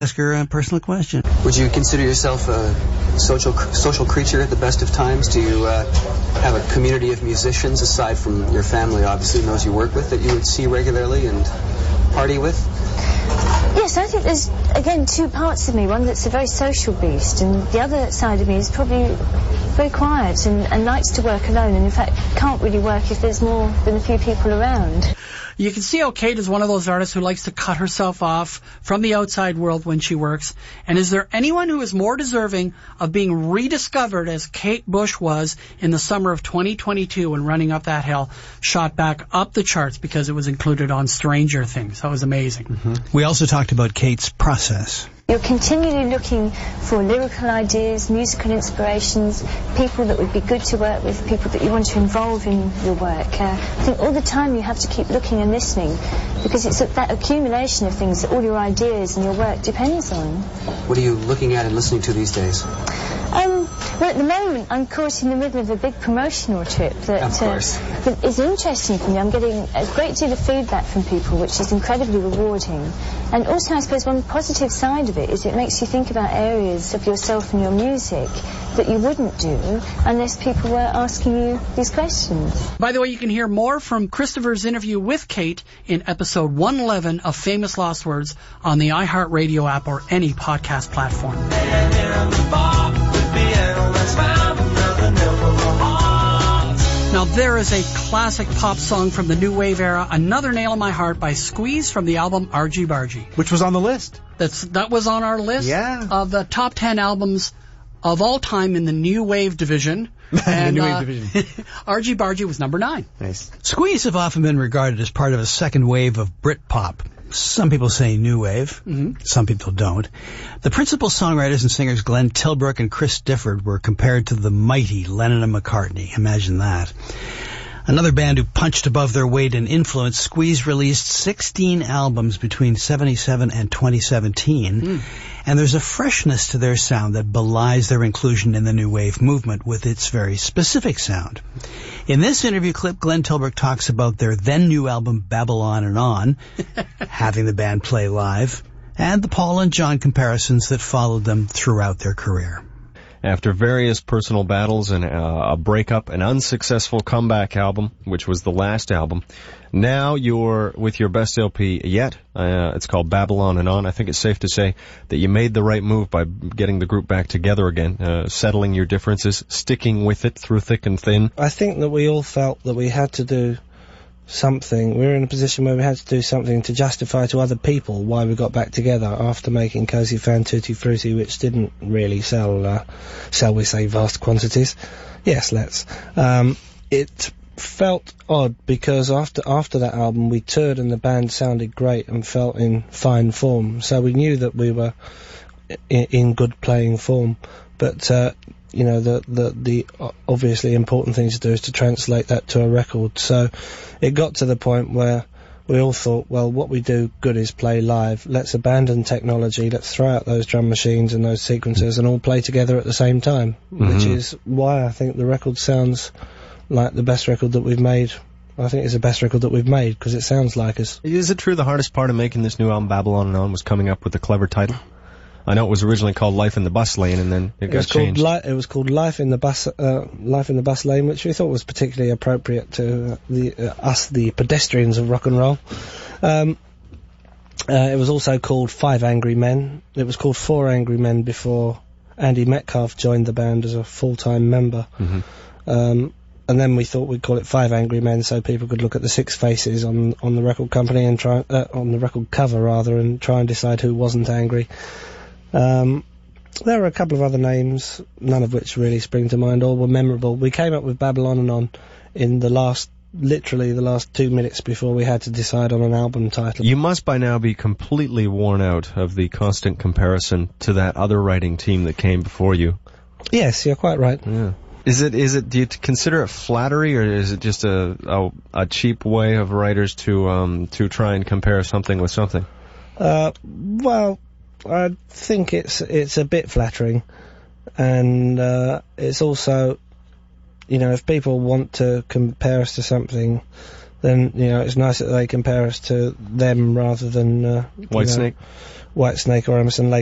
Ask her a personal question. Would you consider yourself a social creature at the best of times? Do you have a community of musicians, aside from your family, obviously, and those you work with, that you would see regularly and party with? Yes, I think there's, again, two parts of me. One that's a very social beast, and the other side of me is probably very quiet and likes to work alone, and in fact can't really work if there's more than a few people around. You can see how Kate is one of those artists who likes to cut herself off from the outside world when she works. And is there anyone who is more deserving of being rediscovered as Kate Bush was in the summer of 2022 when Running Up That Hill shot back up the charts because it was included on Stranger Things? That was amazing. Mm-hmm. We also talked about Kate's process. You're continually looking for lyrical ideas, musical inspirations, people that would be good to work with, people that you want to involve in your work. I think all the time you have to keep looking and listening, because it's that accumulation of things that all your ideas and your work depends on. What are you looking at and listening to these days? Well, at the moment, I'm caught in the middle of a big promotional trip that is interesting for me. I'm getting a great deal of feedback from people, which is incredibly rewarding. And also, I suppose, one positive side of it is it makes you think about areas of yourself and your music that you wouldn't do unless people were asking you these questions. By the way, you can hear more from Christopher's interview with Kate in episode 111 of Famous Lost Words on the iHeartRadio app or any podcast platform. Now there is a classic pop song from the new wave era, Another Nail in My Heart by Squeeze from the album Argy Bargy. Which was on the list. That was on our list of the top 10 albums of all time in the new wave division. And the new wave division. Argy Bargy was number 9. Nice. Squeeze have often been regarded as part of a second wave of Britpop. Some people say new wave. Mm-hmm. Some people don't. The principal songwriters and singers Glenn Tilbrook and Chris Difford were compared to the mighty Lennon and McCartney. Imagine that. Another band who punched above their weight in influence, Squeeze released 16 albums between 1977 and 2017, and there's a freshness to their sound that belies their inclusion in the new wave movement with its very specific sound. In this interview clip, Glenn Tilbrook talks about their then-new album Babylon and On, having the band play live, and the Paul and John comparisons that followed them throughout their career. After various personal battles and a breakup, an unsuccessful comeback album, which was the last album, now you're with your best LP yet. It's called Babylon and On. I think it's safe to say that you made the right move by getting the group back together again, settling your differences, sticking with it through thick and thin. I think that we all felt that we had to do something. We were in a position where we had to do something to justify to other people why we got back together after making Cozy Fan Tutti Frutti, which didn't really sell, shall we say, vast quantities. Yes, let's. It felt odd because after that album we toured and the band sounded great and felt in fine form, so we knew that we were in good playing form, but you know, the obviously important thing to do is to translate that to a record. So it got to the point where we all thought, well, what we do good is play live. Let's abandon technology. Let's throw out those drum machines and those sequencers and all play together at the same time, which is why I think the record sounds like the best record that we've made. I think it's the best record that we've made because it sounds like us. Is it true the hardest part of making this new album, Babylon and On, was coming up with a clever title? I know it was originally called Life in the Bus Lane, and then it got changed. It was called Life in the Bus Lane, which we thought was particularly appropriate to us, the pedestrians of rock and roll. It was also called Five Angry Men. It was called Four Angry Men before Andy Metcalf joined the band as a full-time member. Mm-hmm. And then we thought we'd call it Five Angry Men so people could look at the six faces on the record company and try on the record cover rather, and try and decide who wasn't angry. There are a couple of other names, none of which really spring to mind or were memorable. We came up with Babylon and On in literally the last 2 minutes before we had to decide on an album title. You must by now be completely worn out of the constant comparison to that other writing team that came before you. Yes, you're quite right. Yeah. Is it, do you consider it flattery, or is it just a cheap way of writers to try and compare something with something? Well, I think it's a bit flattering, and it's also, you know, if people want to compare us to something, then, you know, it's nice that they compare us to them rather than Whitesnake. Whitesnake or Emerson, Lake